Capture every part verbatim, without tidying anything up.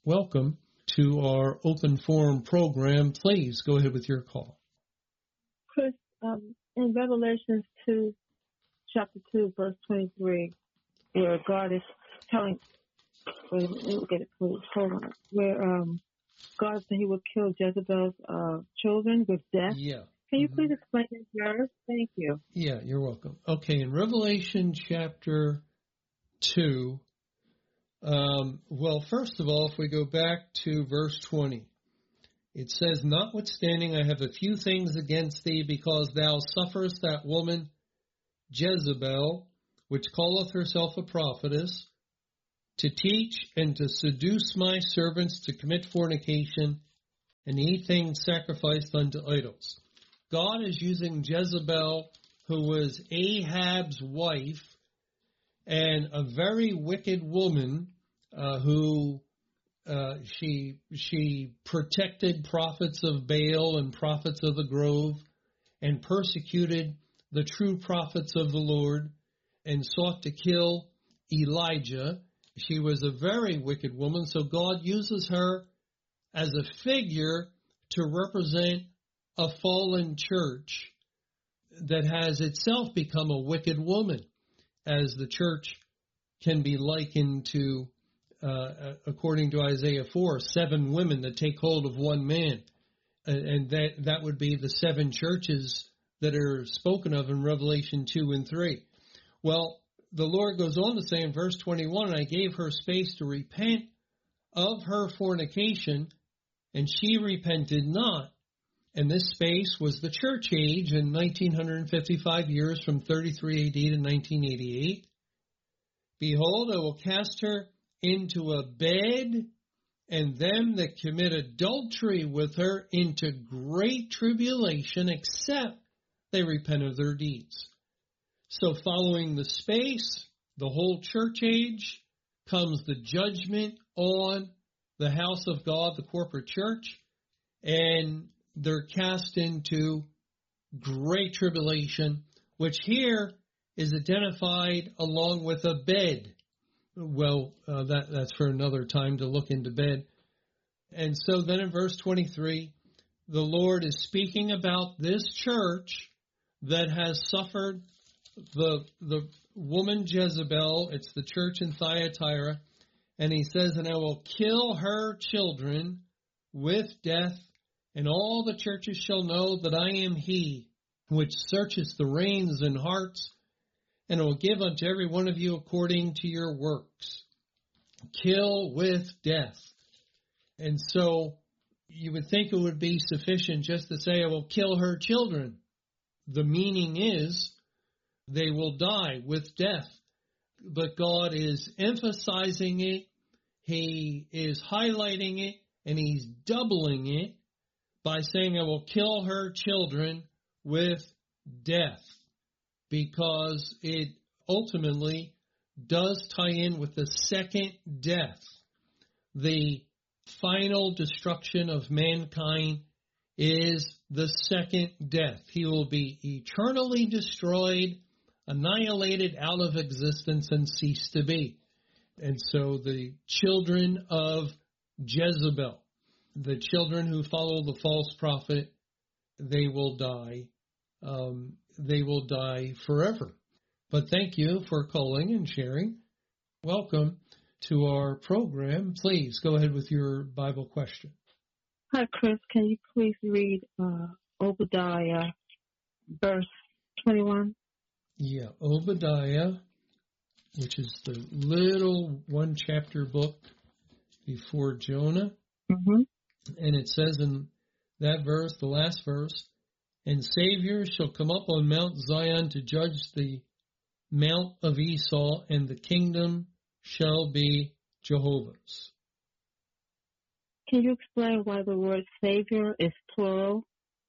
welcome to our open forum program. Please go ahead with your call. Chris, um, in Revelation two, chapter two, verse twenty-three, where God is telling, wait a minute, let me get it, please, hold on, where um, God said he would kill Jezebel's uh, children with death. Yeah. Can you mm-hmm. please explain this verse? Thank you. Yeah, you're welcome. Okay, in Revelation chapter two, um, well, first of all, if we go back to verse twenty, it says, "Notwithstanding, I have a few things against thee, because thou sufferest that woman Jezebel, which calleth herself a prophetess, to teach and to seduce my servants to commit fornication and eat things sacrificed unto idols." God is using Jezebel, who was Ahab's wife and a very wicked woman, uh, who uh, she she protected prophets of Baal and prophets of the grove and persecuted the true prophets of the Lord and sought to kill Elijah. She was a very wicked woman, so God uses her as a figure to represent a fallen church that has itself become a wicked woman, as the church can be likened to, uh, according to Isaiah four, seven women that take hold of one man. And that, that would be the seven churches that are spoken of in Revelation two and three. Well, the Lord goes on to say in verse twenty-one, "And I gave her space to repent of her fornication, and she repented not." And this space was the church age in nineteen fifty-five years, from thirty-three A D to nineteen eighty-eight. "Behold, I will cast her into a bed, and them that commit adultery with her into great tribulation, except they repent of their deeds." So following the space, the whole church age, comes the judgment on the house of God, the corporate church, and they're cast into great tribulation, which here is identified along with a bed. Well, uh, that, that's for another time to look into bed. And so then in verse twenty-three, the Lord is speaking about this church that has suffered the the woman Jezebel. It's the church in Thyatira. And he says, "And I will kill her children with death, and all the churches shall know that I am he which searcheth the reins and hearts, and I will give unto every one of you according to your works." Kill with death. And so you would think it would be sufficient just to say, "I will kill her children." The meaning is they will die with death. But God is emphasizing it, he is highlighting it, and he's doubling it by saying, "I will kill her children with death," because it ultimately does tie in with the second death. The final destruction of mankind is the second death. He will be eternally destroyed, annihilated out of existence, and cease to be. And so the children of Jezebel, the children who follow the false prophet, they will die. Um, they will die forever. But thank you for calling and sharing. Welcome to our program. Please go ahead with your Bible question. Hi, Chris. Can you please read uh, Obadiah, verse twenty-one? Yeah, Obadiah, which is the little one-chapter book before Jonah. Mm-hmm. And it says in that verse, the last verse, "And Savior shall come up on Mount Zion to judge the Mount of Esau, and the kingdom shall be Jehovah's." Can you explain why the word Savior is plural?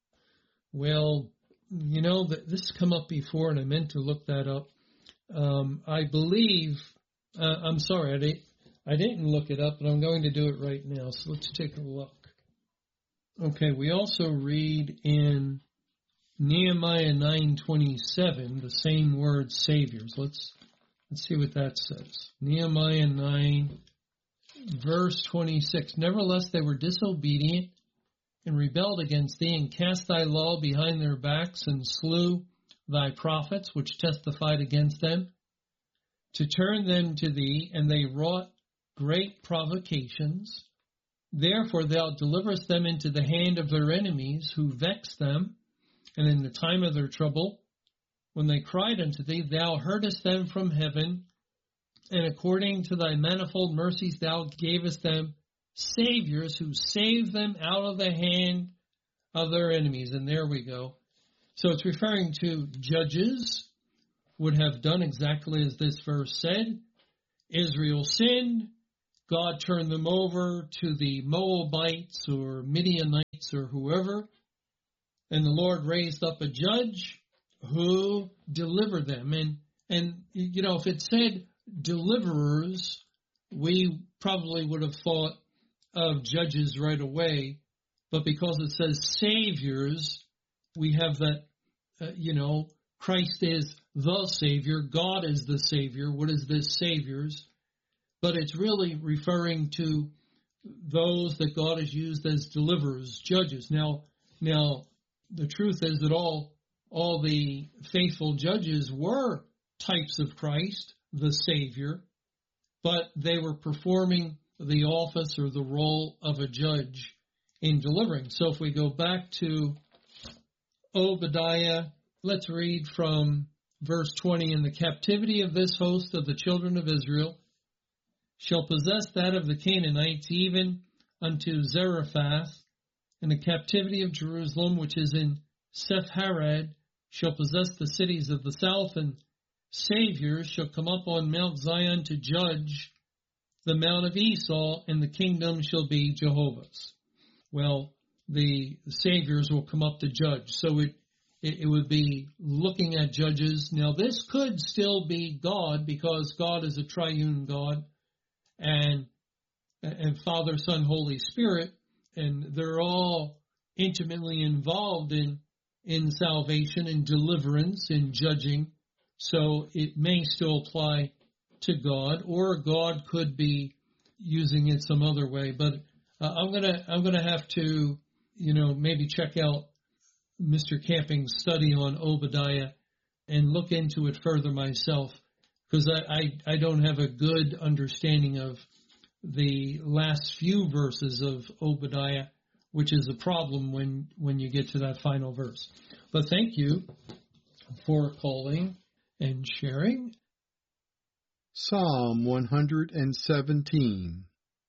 Well, you know, this has come up before, and I meant to look that up. Um, I believe, uh, I'm sorry, I, didn't, I didn't look it up, but I'm going to do it right now, so let's take a look. Okay, we also read in Nehemiah nine twenty-seven the same word, saviors. Let's let's see what that says. Nehemiah nine verse twenty-six, nevertheless they were disobedient and rebelled against thee, and cast thy law behind their backs, and slew thy prophets, which testified against them, to turn them to thee, and they wrought great provocations. Therefore thou deliverest them into the hand of their enemies, who vexed them, and in the time of their trouble, when they cried unto thee, thou heardest them from heaven, and according to thy manifold mercies thou gavest them saviors who saved them out of the hand of their enemies. And there we go. So it's referring to judges would have done exactly as this verse said. Israel sinned. God turned them over to the Moabites or Midianites or whoever. And the Lord raised up a judge who delivered them. And, and you know, if it said deliverers, we probably would have thought of judges right away, but because it says saviors, we have that, uh, you know, Christ is the Savior, God is the Savior. What is this, saviors? But it's really referring to those that God has used as deliverers, judges. Now, now the truth is that all all the faithful judges were types of Christ, the Savior, but they were performing the office or the role of a judge in delivering. So if we go back to Obadiah, let's read from verse twenty. In the captivity of this host of the children of Israel shall possess that of the Canaanites, even unto Zarephath. In the captivity of Jerusalem, which is in Sepharad, shall possess the cities of the south, and saviors shall come up on Mount Zion to judge the mount of Esau, and the kingdom shall be Jehovah's. Well, the saviors will come up to judge. So it, it, it would be looking at judges. Now, this could still be God, because God is a triune God, and, and Father, Son, Holy Spirit, and they're all intimately involved in, in salvation and deliverance and judging. So it may still apply to God, or God could be using it some other way. But uh, I'm gonna I'm gonna have to, you know, maybe check out Mister Camping's study on Obadiah and look into it further myself, because I, I I don't have a good understanding of the last few verses of Obadiah, which is a problem when when you get to that final verse. But thank you for calling and sharing. Psalm one hundred seventeen.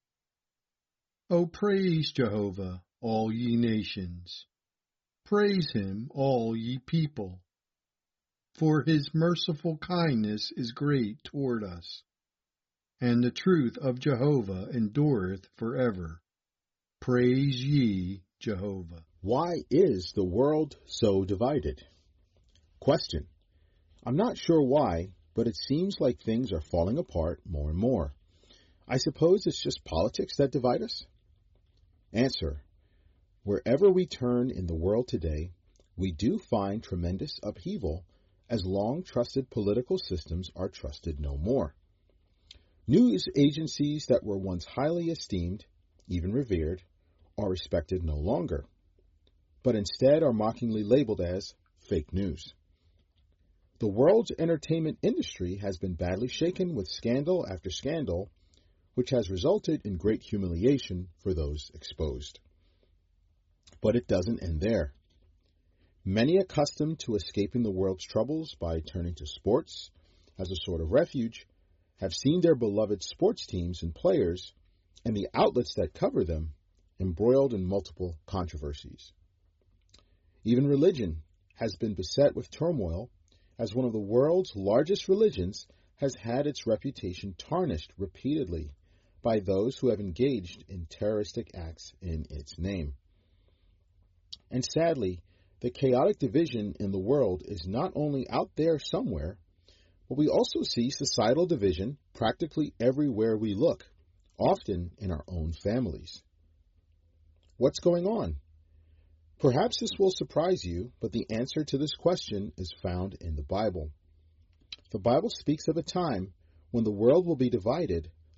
O praise Jehovah, all ye nations. Praise him, all ye people. For his merciful kindness is great toward us, and the truth of Jehovah endureth forever. Praise ye Jehovah. Why is the world so divided? Question. I'm not sure why, but it seems like things are falling apart more and more. I suppose it's just politics that divide us? Answer. Wherever we turn in the world today, we do find tremendous upheaval as long-trusted political systems are trusted no more. News agencies that were once highly esteemed, even revered, are respected no longer, but instead are mockingly labeled as fake news. The world's entertainment industry has been badly shaken with scandal after scandal, which has resulted in great humiliation for those exposed. But it doesn't end there. Many, accustomed to escaping the world's troubles by turning to sports as a sort of refuge, have seen their beloved sports teams and players, and the outlets that cover them, embroiled in multiple controversies. Even religion has been beset with turmoil, as one of the world's largest religions has had its reputation tarnished repeatedly by those who have engaged in terroristic acts in its name. And sadly, the chaotic division in the world is not only out there somewhere, but we also see societal division practically everywhere we look, often in our own families. What's going on? Perhaps this will surprise you, but the answer to this question is found in the Bible. The Bible speaks of a time when the world will be divided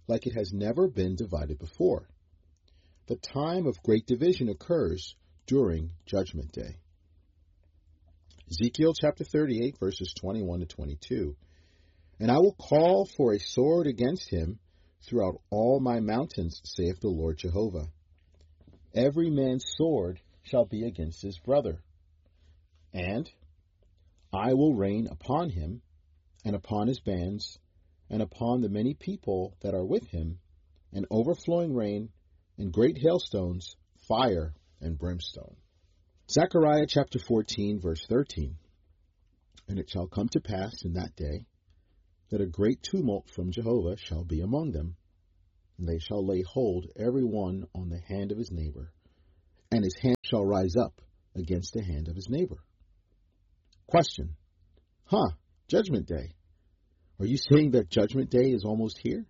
like it has never been divided before. The time of great division occurs during Judgment Day. Ezekiel chapter thirty-eight, verses twenty-one to twenty-two. And I will call for a sword against him throughout all my mountains, saith the Lord Jehovah. Every man's sword shall be against his brother. And I will rain upon him, and upon his bands, and upon the many people that are with him, an overflowing rain, and great hailstones, fire, and brimstone. Zechariah chapter fourteen, verse thirteen. And it shall come to pass in that day that a great tumult from Jehovah shall be among them, and they shall lay hold every one on the hand of his neighbor, and his hand shall rise up against the hand of his neighbor. Question. Huh, Judgment Day. Are you saying that Judgment Day is almost here?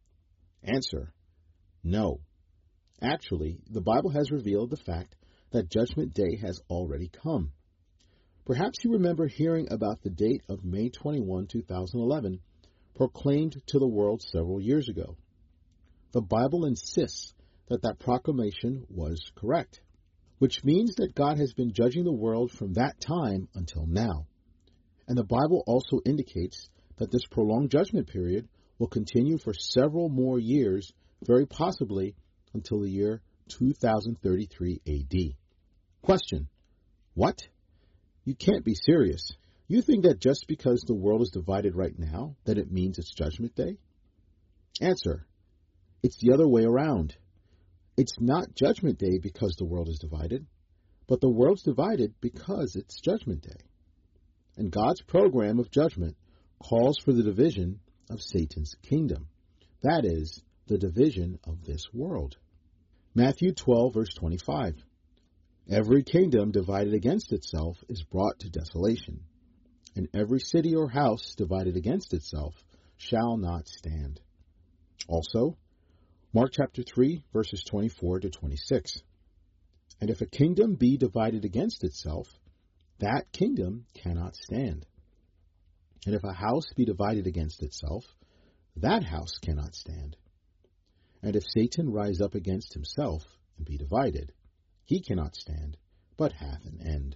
Answer. No. Actually, the Bible has revealed the fact that Judgment Day has already come. Perhaps you remember hearing about the date of May twenty-first, two thousand eleven, proclaimed to the world several years ago. The Bible insists that that proclamation was correct, which means that God has been judging the world from that time until now. And the Bible also indicates that this prolonged judgment period will continue for several more years, very possibly until the year two thousand thirty-three A D. Question. What? You can't be serious. You think that just because the world is divided right now, that it means it's Judgment Day? Answer. It's the other way around. It's not Judgment Day because the world is divided, but the world's divided because it's Judgment Day. And God's program of judgment calls for the division of Satan's kingdom. That is, the division of this world. Matthew twelve, verse twenty-five. Every kingdom divided against itself is brought to desolation, and every city or house divided against itself shall not stand. Also, Mark chapter three, verses twenty-four to twenty-six. And if a kingdom be divided against itself, that kingdom cannot stand. And if a house be divided against itself, that house cannot stand. And if Satan rise up against himself and be divided, he cannot stand, but hath an end.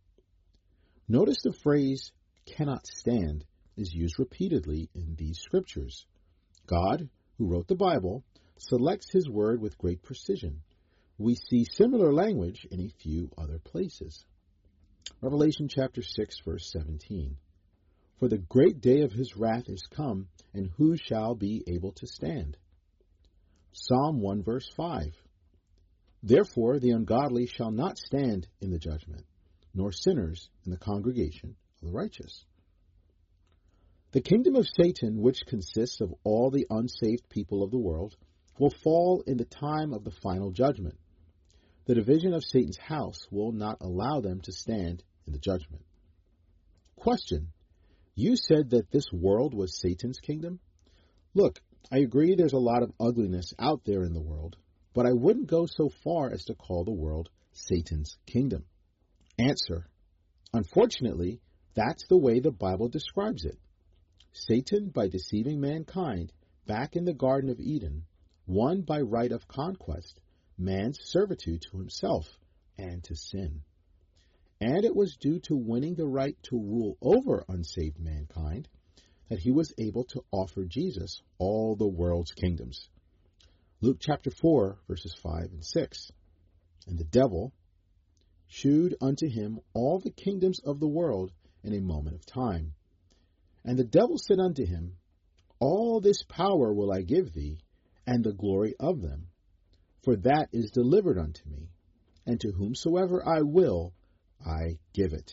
Notice the phrase cannot stand is used repeatedly in these scriptures. God, who wrote the Bible, selects his word with great precision. We see similar language in a few other places. Revelation chapter six, verse seventeen. For the great day of his wrath is come, and who shall be able to stand? Psalm one, verse five. Therefore the ungodly shall not stand in the judgment, nor sinners in the congregation of the righteous. The kingdom of Satan, which consists of all the unsaved people of the world, will fall in the time of the final judgment. The division of Satan's house will not allow them to stand in the judgment. Question. You said that this world was Satan's kingdom? Look, I agree there's a lot of ugliness out there in the world, but I wouldn't go so far as to call the world Satan's kingdom. Answer. Unfortunately, that's the way the Bible describes it. Satan, by deceiving mankind back in the Garden of Eden, won by right of conquest man's servitude to himself and to sin. And it was due to winning the right to rule over unsaved mankind that he was able to offer Jesus all the world's kingdoms. Luke chapter four, verses five and six. And the devil shewed unto him all the kingdoms of the world in a moment of time. And the devil said unto him, All this power will I give thee, and the glory of them, for that is delivered unto me, and to whomsoever I will, I give it.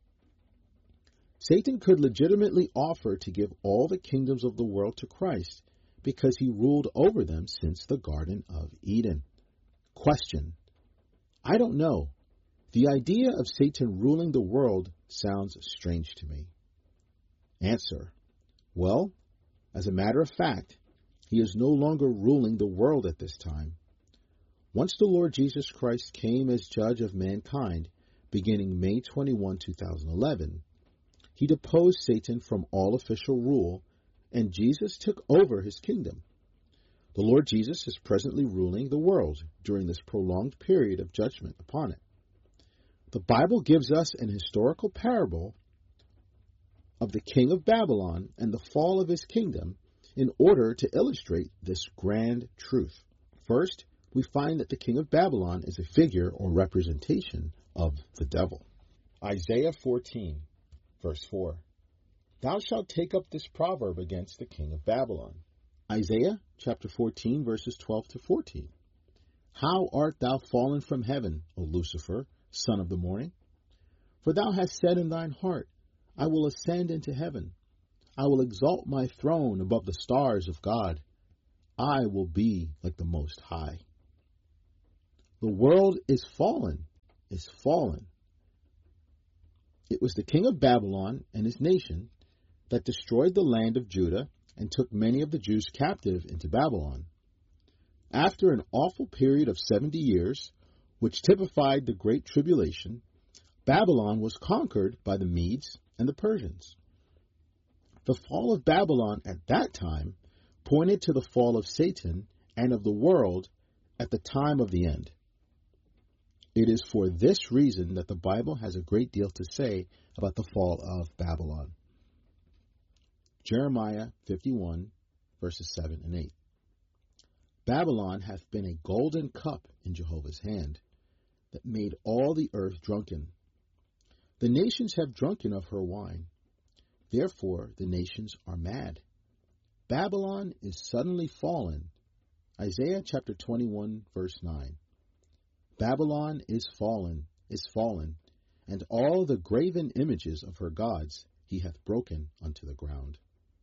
Satan could legitimately offer to give all the kingdoms of the world to Christ because he ruled over them since the Garden of Eden. Question. I don't know. The idea of Satan ruling the world sounds strange to me. Answer. Well, as a matter of fact, he is no longer ruling the world at this time. Once the Lord Jesus Christ came as judge of mankind, beginning May twenty-first, two thousand eleven, he deposed Satan from all official rule, and Jesus took over his kingdom. The Lord Jesus is presently ruling the world during this prolonged period of judgment upon it. The Bible gives us an historical parable of the king of Babylon and the fall of his kingdom in order to illustrate this grand truth. First, we find that the king of Babylon is a figure or representation of the devil. Isaiah fourteen, verse four. Thou shalt take up this proverb against the king of Babylon. Isaiah chapter fourteen, verses twelve to fourteen. How art thou fallen from heaven, O Lucifer, son of the morning? For thou hast said in thine heart, I will ascend into heaven. I will exalt my throne above the stars of God. I will be like the Most High. The world is fallen, is fallen. It was the king of Babylon and his nation that destroyed the land of Judah and took many of the Jews captive into Babylon. After an awful period of seventy years, which typified the Great Tribulation, Babylon was conquered by the Medes and the Persians. The fall of Babylon at that time pointed to the fall of Satan and of the world at the time of the end. It is for this reason that the Bible has a great deal to say about the fall of Babylon. Jeremiah fifty-one, verses seven and eight. Babylon hath been a golden cup in Jehovah's hand, that made all the earth drunken. The nations have drunken of her wine. Therefore the nations are mad. Babylon is suddenly fallen. Isaiah chapter twenty-one, verse nine. Babylon is fallen, is fallen, and all the graven images of her gods he hath broken unto the ground.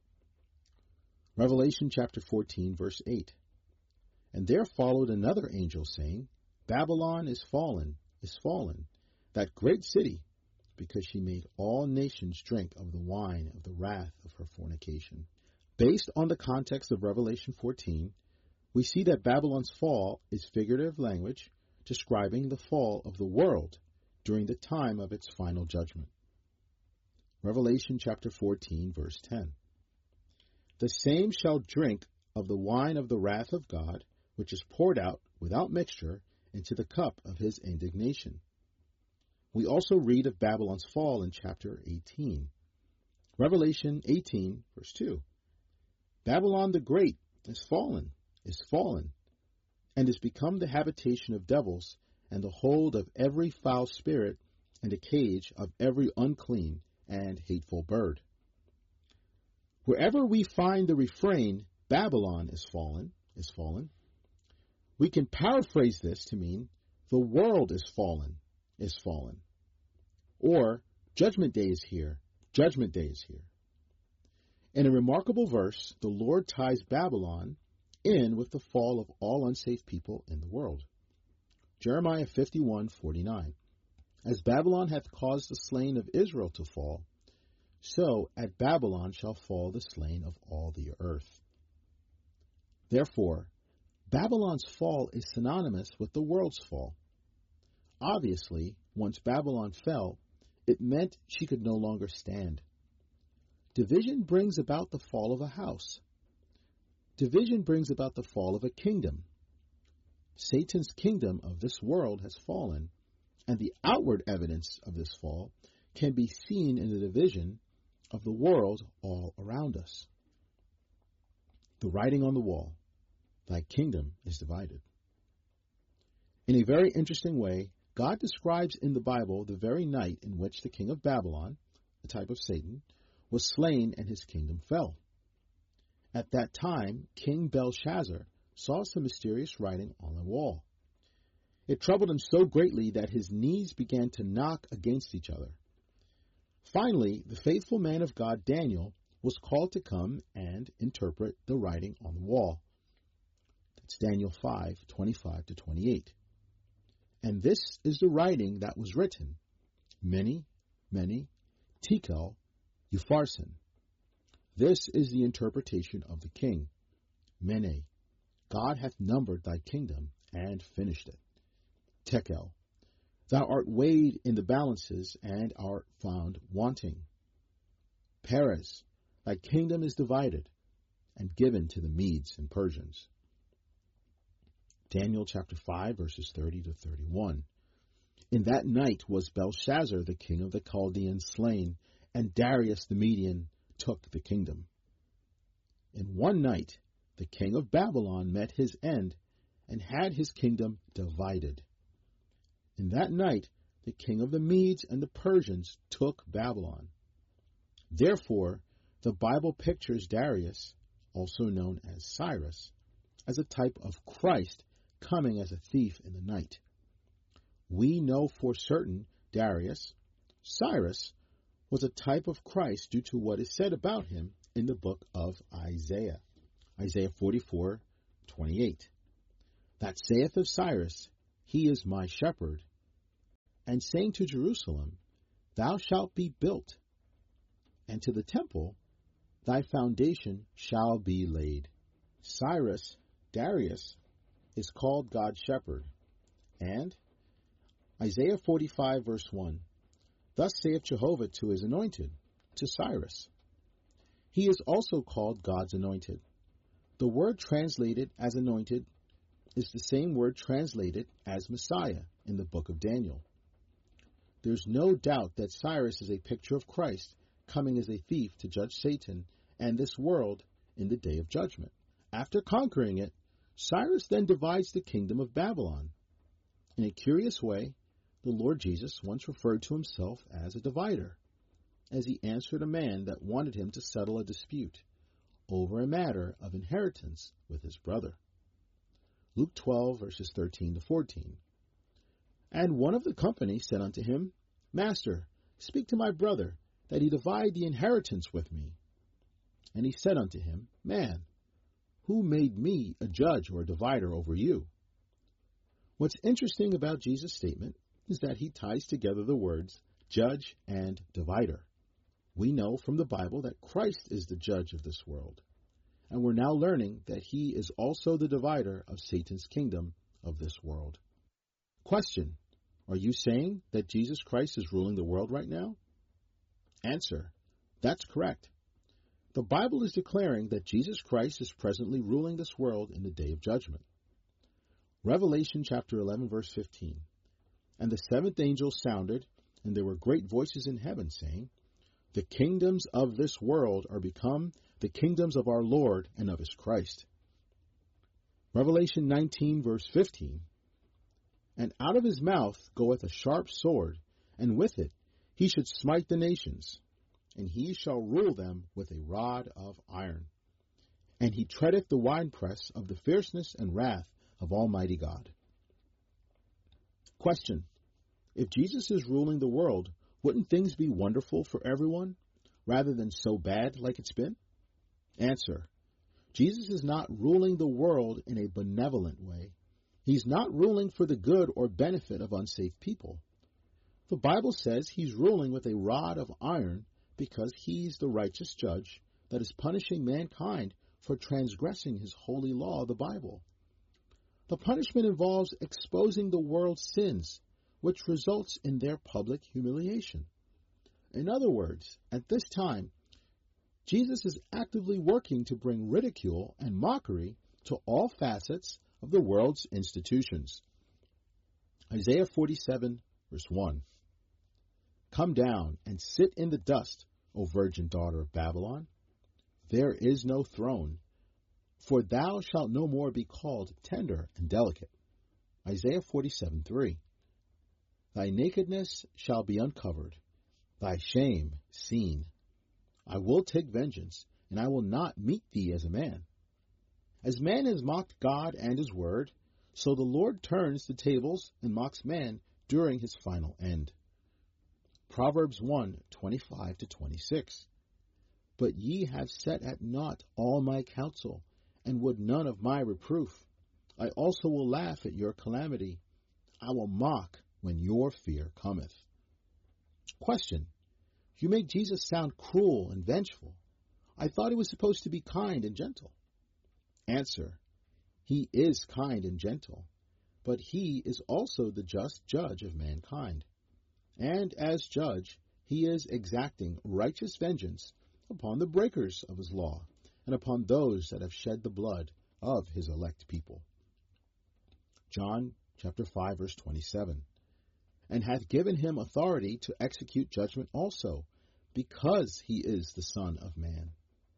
Revelation chapter fourteen, verse eight. And there followed another angel, saying, Babylon is fallen, is fallen, that great city, because she made all nations drink of the wine of the wrath of her fornication. Based on the context of Revelation fourteen, we see that Babylon's fall is figurative language describing the fall of the world during the time of its final judgment. Revelation chapter fourteen, verse ten. The same shall drink of the wine of the wrath of God, which is poured out without mixture into the cup of his indignation. We also read of Babylon's fall in chapter eighteen. Revelation eighteen, verse two. Babylon the Great is fallen, is fallen, and is become the habitation of devils, and the hold of every foul spirit, and a cage of every unclean and hateful bird. Wherever we find the refrain, Babylon is fallen, is fallen, we can paraphrase this to mean, the world is fallen, is fallen. Or, Judgment Day is here, Judgment Day is here. In a remarkable verse, the Lord ties Babylon in with the fall of all unsafe people in the world. Jeremiah fifty-one, forty-nine. As Babylon hath caused the slain of Israel to fall, so at Babylon shall fall the slain of all the earth. Therefore, Babylon's fall is synonymous with the world's fall. Obviously, once Babylon fell, it meant she could no longer stand. Division brings about the fall of a house. Division brings about the fall of a kingdom. Satan's kingdom of this world has fallen, and the outward evidence of this fall can be seen in the division of the world all around us. The writing on the wall, thy kingdom is divided. In a very interesting way, God describes in the Bible the very night in which the king of Babylon, a type of Satan, was slain and his kingdom fell. At that time, King Belshazzar saw some mysterious writing on the wall. It troubled him so greatly that his knees began to knock against each other. Finally, the faithful man of God, Daniel, was called to come and interpret the writing on the wall. That's Daniel five, twenty-five to twenty-eight. And this is the writing that was written, Mene, Mene, Tekel, Upharsin. This is the interpretation of the king. Mene, God hath numbered thy kingdom and finished it. Tekel, thou art weighed in the balances and art found wanting. Peres, thy kingdom is divided and given to the Medes and Persians. Daniel chapter five, verses thirty to thirty-one. In that night was Belshazzar, the king of the Chaldeans, slain, and Darius the Median took the kingdom. In one night the king of Babylon met his end, and had his kingdom divided. In that night the king of the Medes and the Persians took Babylon. Therefore, the Bible pictures Darius, also known as Cyrus, as a type of Christ coming as a thief in the night. We know for certain Darius, Cyrus, was a type of Christ due to what is said about him in the book of Isaiah, Isaiah forty-four twenty-eight. That saith of Cyrus, he is my shepherd, and saying to Jerusalem, thou shalt be built, and to the temple, thy foundation shall be laid. Cyrus, Darius, is called God's shepherd, and Isaiah forty-five, verse one, thus saith Jehovah to his anointed, to Cyrus. He is also called God's anointed. The word translated as anointed is the same word translated as Messiah in the book of Daniel. There's no doubt that Cyrus is a picture of Christ coming as a thief to judge Satan and this world in the day of judgment. After conquering it, Cyrus then divides the kingdom of Babylon. In a curious way, the Lord Jesus once referred to himself as a divider, as he answered a man that wanted him to settle a dispute over a matter of inheritance with his brother. Luke twelve, verses thirteen to fourteen. And one of the company said unto him, Master, speak to my brother, that he divide the inheritance with me. And he said unto him, Man, who made me a judge or a divider over you? What's interesting about Jesus' statement is that he ties together the words judge and divider. We know from the Bible that Christ is the judge of this world, and we're now learning that he is also the divider of Satan's kingdom of this world. Question: are you saying that Jesus Christ is ruling the world right now? Answer: that's correct. The Bible is declaring that Jesus Christ is presently ruling this world in the day of judgment. Revelation chapter eleven, verse fifteen. And the seventh angel sounded, and there were great voices in heaven, saying, The kingdoms of this world are become the kingdoms of our Lord and of his Christ. Revelation nineteen, verse fifteen. And out of his mouth goeth a sharp sword, and with it he should smite the nations, and he shall rule them with a rod of iron. And he treadeth the winepress of the fierceness and wrath of Almighty God. Question: if Jesus is ruling the world, wouldn't things be wonderful for everyone, rather than so bad like it's been? Answer: Jesus is not ruling the world in a benevolent way. He's not ruling for the good or benefit of unsafe people. The Bible says he's ruling with a rod of iron because he's the righteous judge that is punishing mankind for transgressing his holy law, the Bible. The punishment involves exposing the world's sins, which results in their public humiliation. In other words, at this time, Jesus is actively working to bring ridicule and mockery to all facets of the world's institutions. Isaiah forty-seven, verse one. Come down and sit in the dust, O virgin daughter of Babylon. There is no throne, for thou shalt no more be called tender and delicate. Isaiah forty-seven, three. Thy nakedness shall be uncovered, thy shame seen. I will take vengeance, and I will not meet thee as a man. As man has mocked God and his word, so the Lord turns the tables and mocks man during his final end. Proverbs one, twenty-five to twenty-six. But ye have set at naught all my counsel, and would none of my reproof. I also will laugh at your calamity. I will mock when your fear cometh. Question: you make Jesus sound cruel and vengeful. I thought he was supposed to be kind and gentle. Answer: he is kind and gentle, but he is also the just judge of mankind. And as judge, he is exacting righteous vengeance upon the breakers of his law and upon those that have shed the blood of his elect people. John chapter five, verse twenty-seven. And hath given him authority to execute judgment also, because he is the Son of Man.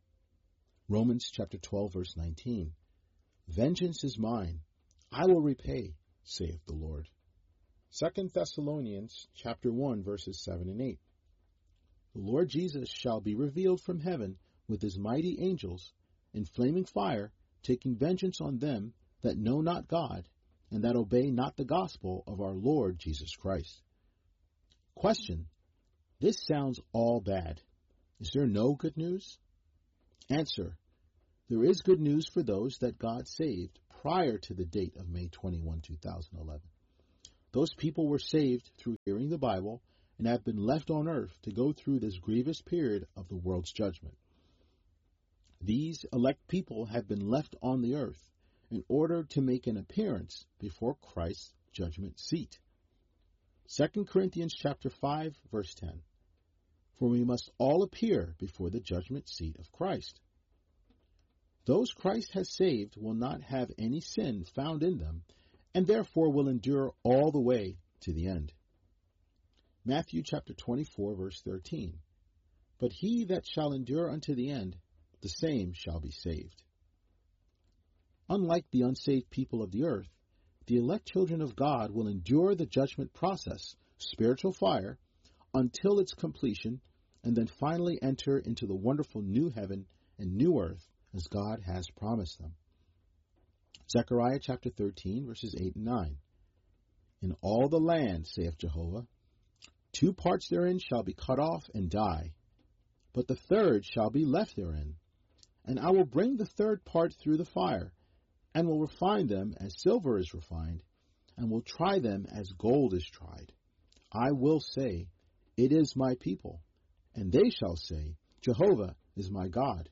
Romans chapter twelve, verse nineteen. Vengeance is mine, I will repay, saith the Lord. Second Thessalonians chapter one, verses seven and eight. The Lord Jesus shall be revealed from heaven with his mighty angels in flaming fire, taking vengeance on them that know not God, and that obey not the gospel of our Lord Jesus Christ. Question: this sounds all bad. Is there no good news? Answer: there is good news for those that God saved prior to the date of May twenty-first, two thousand eleven. Those people were saved through hearing the Bible and have been left on earth to go through this grievous period of the world's judgment. These elect people have been left on the earth in order to make an appearance before Christ's judgment seat. Second Corinthians chapter five, verse ten. For we must all appear before the judgment seat of Christ. Those Christ has saved will not have any sin found in them, and therefore will endure all the way to the end. Matthew chapter twenty-four, verse thirteen. But he that shall endure unto the end, the same shall be saved. Unlike the unsaved people of the earth, the elect children of God will endure the judgment process, spiritual fire, until its completion, and then finally enter into the wonderful new heaven and new earth as God has promised them. Zechariah chapter thirteen, verses eight and nine. In all the land, saith Jehovah, two parts therein shall be cut off and die, but the third shall be left therein. And I will bring the third part through the fire, and will refine them as silver is refined, and will try them as gold is tried. I will say, it is my people, and they shall say, Jehovah is my God.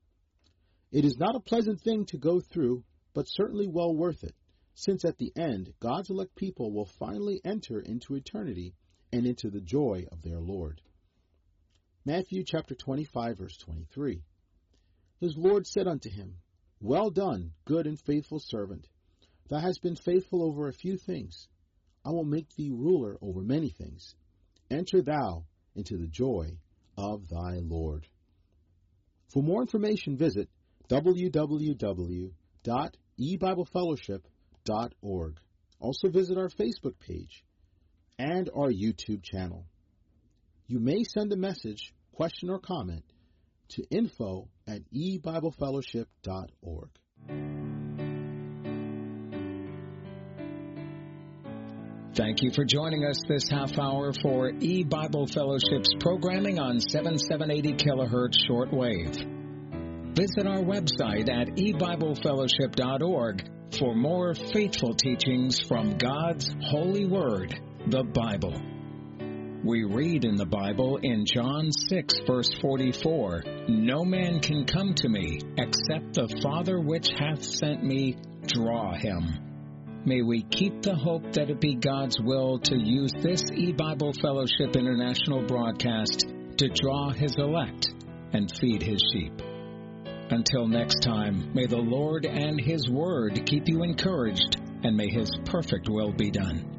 It is not a pleasant thing to go through, but certainly well worth it, since at the end God's elect people will finally enter into eternity and into the joy of their Lord. Matthew chapter twenty-five, verse twenty-three. His Lord said unto him, Well done, good and faithful servant. Thou hast been faithful over a few things. I will make thee ruler over many things. Enter thou into the joy of thy Lord. For more information, visit w w w dot e bible fellowship dot org. Also visit our Facebook page and our YouTube channel. You may send a message, question, or comment to info at e bible fellowship dot org. Thank you for joining us this half hour for E-Bible Fellowship's programming on seventy-seven eighty kilohertz shortwave. Visit our website at e bible fellowship dot org for more faithful teachings from God's holy word, the Bible. We read in the Bible in John six, verse forty-four, No man can come to me except the Father which hath sent me draw him. May we keep the hope that it be God's will to use this E-Bible Fellowship International broadcast to draw his elect and feed his sheep. Until next time, may the Lord and his word keep you encouraged, and may his perfect will be done.